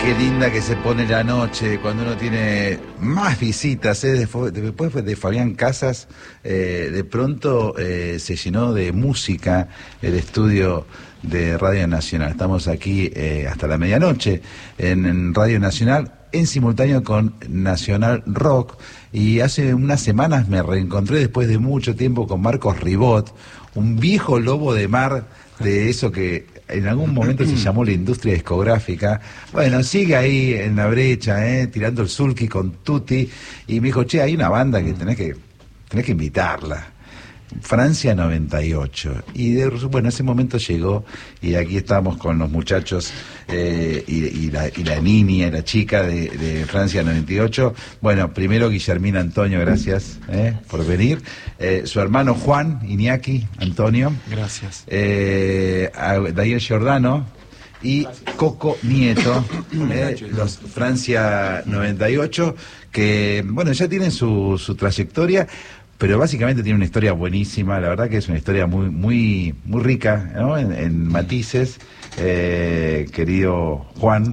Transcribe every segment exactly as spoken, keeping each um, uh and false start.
qué linda que se pone la noche cuando uno tiene más visitas, ¿eh? Después, después de Fabián Casas, eh, de pronto eh, se llenó de música el estudio de Radio Nacional. Estamos aquí eh, hasta la medianoche en, en Radio Nacional, en simultáneo con Nacional Rock. Y hace unas semanas me reencontré después de mucho tiempo con Marcos Ribot, un viejo lobo de mar de eso que en algún momento se llamó la industria discográfica. Bueno, sigue ahí en la brecha, ¿eh? Tirando el sulky con Tutti. Y me dijo, che, hay una banda que tenés que, tenés que invitarla. Francia noventa y ocho. Y de, bueno, ese momento llegó y aquí estamos con los muchachos eh, y, y, la, y la niña y la chica de, de Francia noventa y ocho. Bueno, primero Guillermina Antonio, gracias eh, por venir. Eh, su hermano Juan, Iñaki Antonio. Gracias. Eh, Daniel Giordano y gracias. Coco Nieto, eh, los Francia noventa y ocho, que bueno, ya tienen su, su trayectoria, pero básicamente tiene una historia buenísima. La verdad que es una historia muy muy muy rica, ¿no? en, en matices, eh, querido Juan,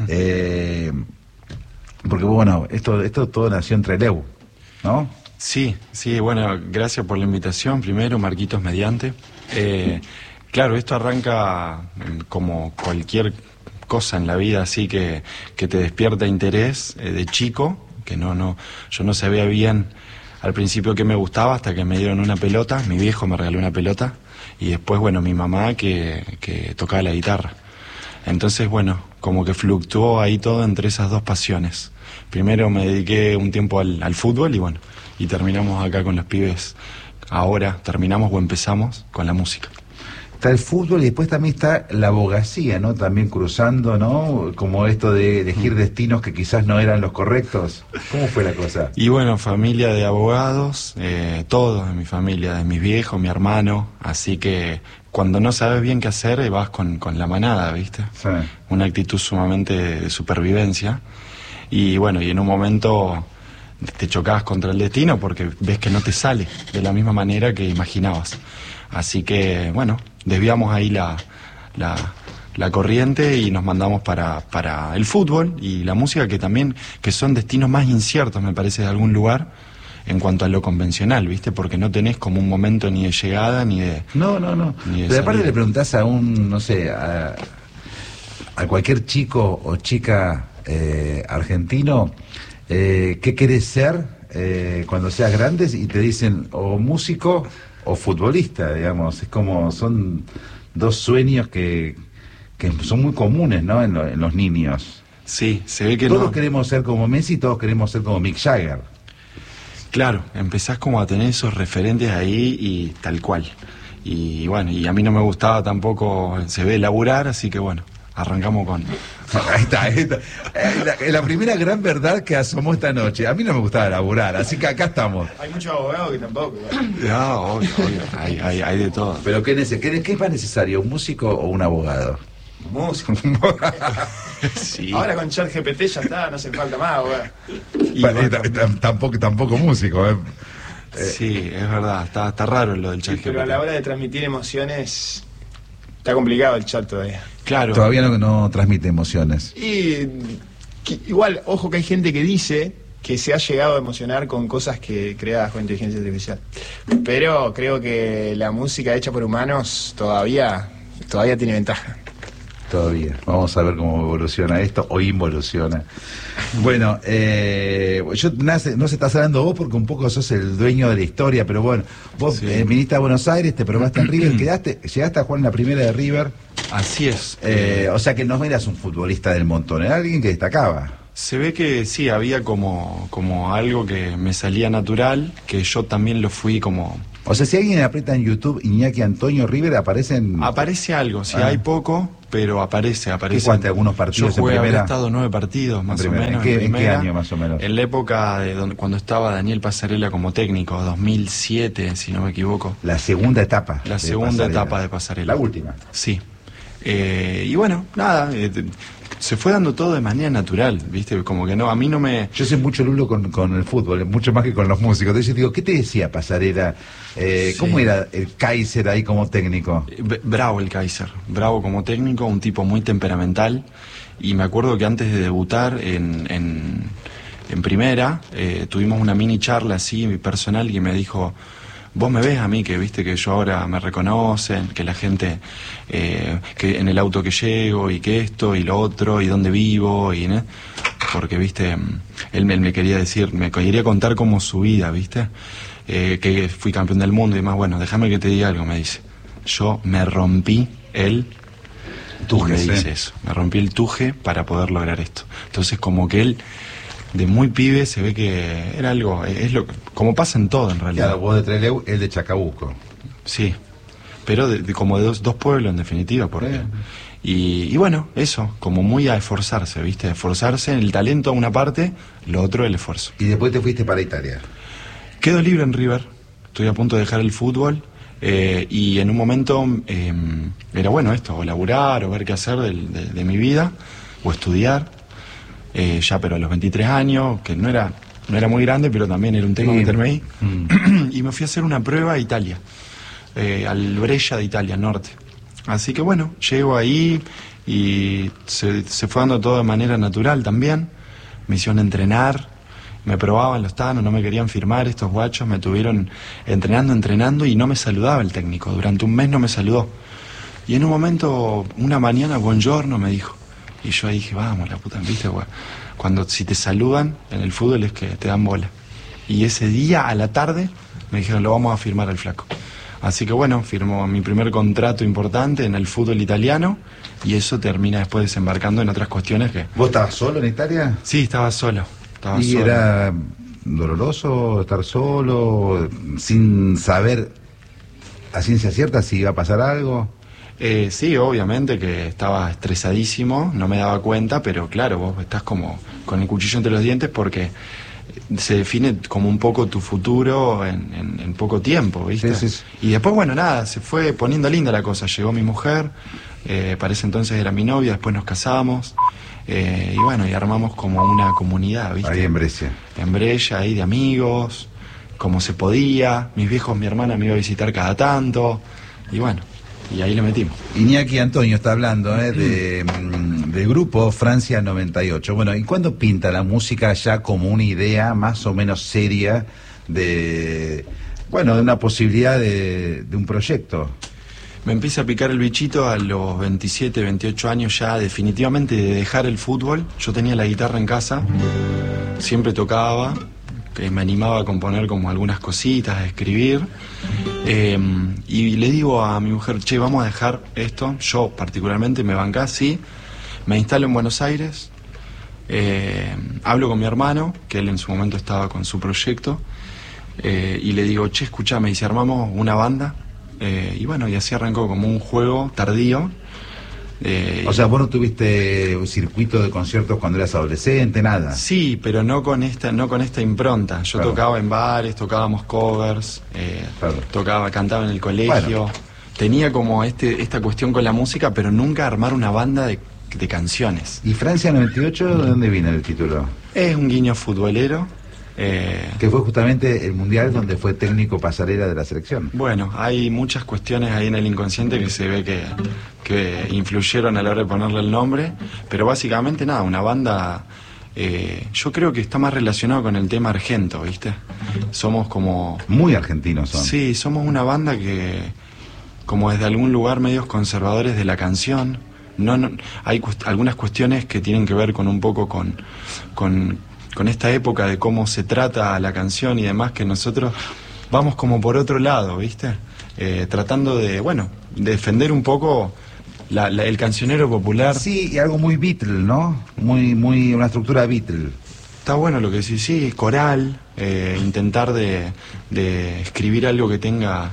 eh, porque bueno, esto esto todo nació en Trelew, ¿no? Sí, sí, bueno, gracias por la invitación, primero, Marquitos mediante. Eh, claro, esto arranca como cualquier cosa en la vida, así que, que te despierta interés eh, de chico, que no, no, yo no sabía bien al principio que me gustaba hasta que me dieron una pelota, mi viejo me regaló una pelota, y después, bueno, mi mamá que, que tocaba la guitarra. Entonces, bueno, como que fluctuó ahí todo entre esas dos pasiones. Primero me dediqué un tiempo al, al fútbol y bueno, y terminamos acá con los pibes. Ahora terminamos o empezamos con la música. Está el fútbol y después también está la abogacía, ¿no? También cruzando, ¿no? Como esto de elegir destinos que quizás no eran los correctos. ¿Cómo fue la cosa? Y bueno, familia de abogados, eh, todos de mi familia, de mis viejos, mi hermano, así que cuando no sabes bien qué hacer, vas con, con la manada, ¿viste? Sí. Una actitud sumamente de supervivencia. Y bueno, y en un momento te chocabas contra el destino porque ves que no te sale de la misma manera que imaginabas. Así que, bueno, desviamos ahí la, la, la corriente y nos mandamos para, para el fútbol y la música, que también que son destinos más inciertos, me parece, de algún lugar en cuanto a lo convencional, ¿viste? Porque no tenés como un momento ni de llegada ni de... No, no, no. Ni de Pero aparte le preguntás a un, no sé, a, a cualquier chico o chica eh, argentino, eh, ¿qué querés ser eh, cuando seas grandes? Y te dicen o músico o futbolista, digamos. Es como, son dos sueños que, que son muy comunes, ¿no? En, lo, en los niños. Sí, se ve que todos no. queremos ser como Messi, todos queremos ser como Mick Jagger. Claro, empezás como a tener esos referentes ahí y tal cual. Y bueno, y a mí no me gustaba tampoco, se ve, laburar, así que bueno, arrancamos con... Ahí está, ahí está. La, la primera gran verdad que asomó esta noche. A mí no me gustaba laburar, así que acá estamos. Hay muchos abogados que tampoco. No, obvio, obvio. Hay, hay, hay de todo. Pero ¿qué, qué, ¿qué es más necesario, un músico o un abogado? Músico. Sí. Ahora con ChatGPT ya está, no hace falta más, abogado. Tampoco, tampoco músico, ¿eh? Sí, es verdad, está, está raro lo del ChatGPT. Sí, pero a la hora de transmitir emociones está complicado el chat todavía. Claro. Todavía no, no transmite emociones. Y que, igual, ojo que hay gente que dice que se ha llegado a emocionar con cosas que creadas con inteligencia artificial. Pero creo que la música hecha por humanos todavía, todavía tiene ventaja. Todavía. Vamos a ver cómo evoluciona esto o involuciona. Bueno, eh, yo no se, no se estás hablando vos porque un poco sos el dueño de la historia, pero bueno, vos sí. eh, viniste a Buenos Aires, te probaste en River, quedaste, llegaste a jugar en la primera de River. Así es. Eh, o sea que no eras un futbolista del montón, era alguien que destacaba. Se ve que sí, había como, como algo que me salía natural, que yo también lo fui como... O sea, si alguien aprieta en YouTube Iñaki Antonio River, aparecen... Aparece algo, si ah. hay poco, pero aparece, aparece. ¿Qué cuánto, algunos partidos yo jugué, en primera? Había estado nueve partidos, más o menos. ¿En qué, en, ¿En qué año, más o menos? En la época de donde, cuando estaba Daniel Pasarela como técnico, dos mil siete, si no me equivoco. La segunda etapa. La segunda Pasarela. etapa de Pasarela. La última. Sí. Eh, y bueno, nada, eh, se fue dando todo de manera natural, ¿viste? Como que no, a mí no me... Yo sé mucho, Lulo, con, con el fútbol, mucho más que con los músicos. Entonces digo, ¿qué te decía Pasarela? Eh, sí. ¿Cómo era el Kaiser ahí como técnico? Bravo el Kaiser, bravo como técnico, un tipo muy temperamental. Y me acuerdo que antes de debutar en, en, en primera, eh, tuvimos una mini charla así, personal, y me dijo... Vos me ves a mí, que viste que yo ahora me reconocen, que la gente, eh, que en el auto que llego, y que esto, y lo otro, y dónde vivo, y ¿no? Porque, viste, él me, me quería decir, me quería contar como su vida, viste, eh, que fui campeón del mundo y demás. Bueno, déjame que te diga algo, me dice. Yo me rompí el tuje, me dice eso, me rompí el tuje para poder lograr esto. Entonces, como que él... de muy pibe se ve que era algo, es lo como pasa en todo en realidad. Claro, vos de Trelew, él de Chacabuco. Sí, pero de, de, como de dos, dos pueblos en definitiva, porque... Sí. Y, y bueno, eso, como muy a esforzarse, ¿viste? Esforzarse en el talento a una parte, lo otro el esfuerzo. Y después te fuiste para Italia. Quedo libre en River, estoy a punto de dejar el fútbol, eh, y en un momento eh, era bueno esto, o laburar, o ver qué hacer de, de, de mi vida, o estudiar. Eh, ya pero a los veintitrés años, que no era no era muy grande, pero también era un tema sí. meterme ahí. Mm. Y me fui a hacer una prueba a Italia, eh, al Brescia de Italia, norte. Así que bueno, llego ahí y se, se fue dando todo de manera natural también. Me hicieron entrenar, me probaban los tanos, no me querían firmar estos guachos, me tuvieron entrenando, entrenando y no me saludaba el técnico. Durante un mes no me saludó. Y en un momento, una mañana, buongiorno, me dijo. Y yo ahí dije, vamos, la puta, ¿viste? Cuando si te saludan en el fútbol es que te dan bola. Y ese día, a la tarde, me dijeron, lo vamos a firmar al flaco. Así que bueno, firmó mi primer contrato importante en el fútbol italiano y eso termina después desembarcando en otras cuestiones que... ¿Vos estabas solo en Italia? Sí, estaba solo. Estaba ¿Y solo. Era doloroso estar solo, sin saber a ciencia cierta si iba a pasar algo? Eh, sí, obviamente que estaba estresadísimo, no me daba cuenta, pero claro, vos estás como con el cuchillo entre los dientes porque se define como un poco tu futuro en, en, en poco tiempo, ¿viste? Sí, sí, sí. Y después, bueno, nada, se fue poniendo linda la cosa. Llegó mi mujer, eh, para ese entonces era mi novia, después nos casamos, eh, y bueno, y armamos como una comunidad, ¿viste? Ahí en Brescia. En Brescia, ahí de amigos, como se podía. Mis viejos, mi hermana me iba a visitar cada tanto, y bueno. Y ahí le metimos. Iñaki Antonio está hablando ¿eh? de, del grupo Francia noventa y ocho. Bueno, ¿y cuándo pinta la música ya como una idea más o menos seria de, bueno, de una posibilidad de, de un proyecto? Me empieza a picar el bichito a los veintisiete, veintiocho años ya definitivamente de dejar el fútbol. Yo tenía la guitarra en casa, siempre tocaba, que me animaba a componer como algunas cositas, a escribir. Eh, y le digo a mi mujer, che, vamos a dejar esto. Yo particularmente me bancé así, me instalo en Buenos Aires, eh, hablo con mi hermano, que él en su momento estaba con su proyecto, eh, y le digo, che, escuchame, y si armamos una banda, eh, y bueno, y así arrancó como un juego tardío. Eh, o sea, vos no tuviste un circuito de conciertos cuando eras adolescente, nada. Sí, pero no con esta, no con esta impronta. Yo claro. tocaba en bares, tocábamos covers, eh, claro. tocaba, cantaba en el colegio. Bueno. Tenía como este, esta cuestión con la música, pero nunca armar una banda de, de canciones. ¿Y Francia noventa y ocho, de dónde viene el título? Es un guiño futbolero. Eh, que fue justamente el mundial donde fue técnico Pasarela de la selección. Bueno, hay muchas cuestiones ahí en el inconsciente que se ve que, que influyeron a la hora de ponerle el nombre, pero básicamente nada, una banda, eh, yo creo que está más relacionado con el tema argento, ¿viste? Somos como... Muy argentinos son. Sí, somos una banda que, como desde algún lugar medios conservadores de la canción, no, no hay cuest- algunas cuestiones que tienen que ver con un poco con... con con esta época de cómo se trata la canción y demás, que nosotros vamos como por otro lado, ¿viste? Eh, tratando de, bueno, de defender un poco la, la, el cancionero popular. Sí, y algo muy Beatle, ¿no? Muy, muy, una estructura Beatle. Está bueno lo que decís, sí, coral, eh, intentar de, de escribir algo que tenga,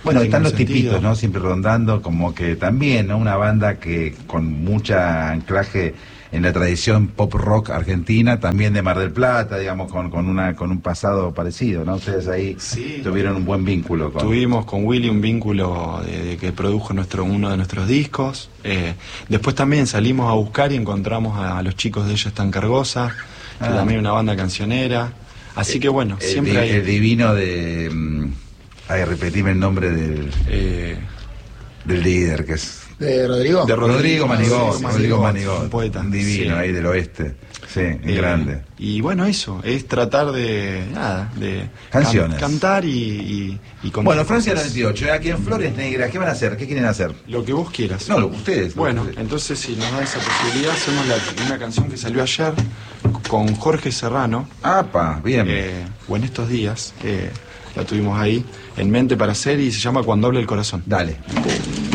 Bueno, están los sentido. tipitos, ¿no? Siempre rondando, como que también, ¿no? Una banda que con mucha anclaje en la tradición pop rock argentina, también de Mar del Plata, digamos, con, con una con un pasado parecido, ¿no? Ustedes ahí sí. tuvieron un buen vínculo. Con... Tuvimos con Willy un vínculo de, de que produjo nuestro uno de nuestros discos. Eh, después también salimos a buscar y encontramos a, a los chicos de Ellos Están Cargosa, que ah. también una banda cancionera. Así que bueno, el, siempre el, hay... El divino de... Ay, repetime el nombre del... Eh... del líder, que es... ¿De Rodrigo? De Rodrigo Manigón, Rodrigo Manigón, un poeta. Un divino, sí. Ahí del oeste, sí, eh, grande. Y bueno, eso, es tratar de, nada, de... Canciones. Can, cantar y, y, y contar. Bueno, Francia noventa y ocho, aquí en Flores Negras, ¿qué van a hacer? ¿Qué quieren hacer? Lo que vos quieras. No, lo, ustedes. Bueno, ustedes. Entonces si nos da esa posibilidad, hacemos la, una canción que salió ayer con Jorge Serrano. ¡Apa! Bien. Eh, o en estos días, eh, la tuvimos ahí en mente para hacer y se llama Cuando Habla el Corazón. Dale.